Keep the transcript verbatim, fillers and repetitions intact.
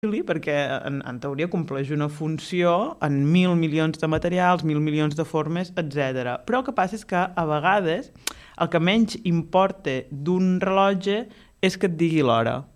perquè en, en teoria compleix una funció en mil milions de materials, mil milions de formes, etcètera. Però el que passa és que a vegades el que menys importa d'un rellotge és que et digui l'hora.